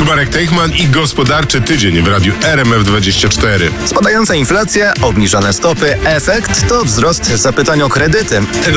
Tu Marek Teichman i gospodarczy tydzień w radiu RMF24. Spadająca inflacja, obniżone stopy. Efekt to wzrost zapytań o kredyty.